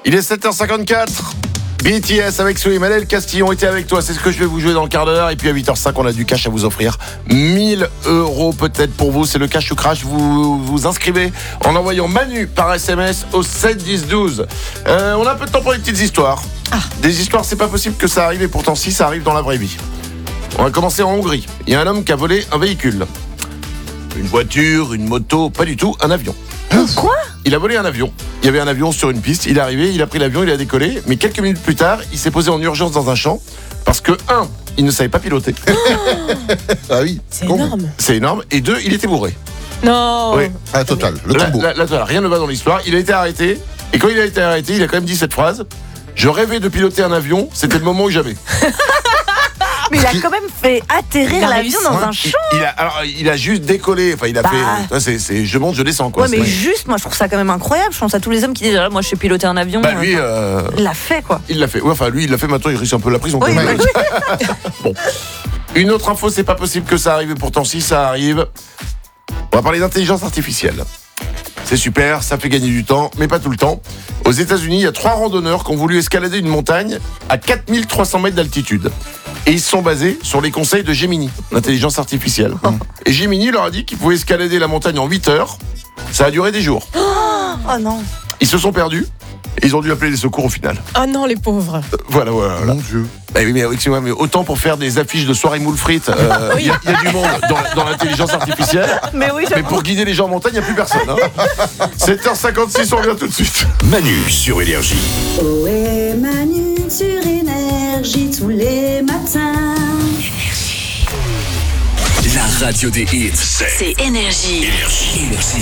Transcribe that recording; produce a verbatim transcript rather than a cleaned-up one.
Il est sept heures cinquante-quatre. B T S avec Swim, Adèle Castillon était avec toi, c'est ce que je vais vous jouer dans le quart d'heure. Et puis à huit heures cinq, on a du cash à vous offrir. mille euros peut-être pour vous, c'est le cash ou crash. Vous vous inscrivez en envoyant Manu par S M S au sept dix douze. Euh, on a un peu de temps pour les petites histoires. Ah. Des histoires, c'est pas possible que ça arrive, et pourtant si, ça arrive dans la vraie vie. On va commencer en Hongrie. Il y a un homme qui a volé un véhicule. Une voiture, une moto, pas du tout, un avion. Quoi ? Il a volé un avion. Il y avait un avion sur une piste. Il est arrivé, il a pris l'avion, il a décollé. Mais quelques minutes plus tard, il s'est posé en urgence dans un champ. Parce que, un, il ne savait pas piloter. Ah oui. C'est énorme. C'est énorme. Et deux, il était bourré. Non. Oui. Ah, total, le Là, combo. là, là, là, rien ne va dans l'histoire. Il a été arrêté. Et quand il a été arrêté, il a quand même dit cette phrase. Je rêvais de piloter un avion. C'était le moment où j'avais. Mais il a quand même fait atterrir Il a l'avion réussi. dans Ouais. un champ. Il, il a, alors, il a juste décollé. Enfin, il a Bah. fait. C'est, c'est, je monte, je descends, quoi. Ouais, mais C'est- juste, moi je trouve ça quand même incroyable. Je pense à tous les hommes qui disent ah, moi je sais piloter un avion. Bah, lui, Enfin, euh, il l'a fait quoi. il l'a fait. Ouais, enfin, lui, il l'a fait. Maintenant, il risque un peu la prison. Oui, quand même. oui. Bon. Une autre info, c'est pas possible que ça arrive, et pourtant si ça arrive. On va parler d'intelligence artificielle. C'est super, ça fait gagner du temps, mais pas tout le temps. Aux États-Unis, il y a trois randonneurs qui ont voulu escalader une montagne à quatre mille trois cents mètres d'altitude. Et ils se sont basés sur les conseils de Gemini, l'intelligence artificielle. Et Gemini leur a dit qu'ils pouvaient escalader la montagne en huit heures. Ça a duré des jours. Oh non. Ils se sont perdus et ils ont dû appeler les secours au final. Ah non, les pauvres. Euh, Voilà, voilà, voilà. Mon Dieu. Bah oui, mais, excusez-moi, mais autant pour faire des affiches de soirée moule frites, euh, il y, a- il y a du monde dans, dans l'intelligence artificielle. Mais oui, Mais j'avoue. pour guider les gens en montagne, il n'y a plus personne. Hein. sept heures cinquante-six, on revient tout de suite. Manu sur Énergie. Ohé Manu sur Énergie tous les matins. La radio des hits, c'est C'est Énergie. Énergie. Énergie.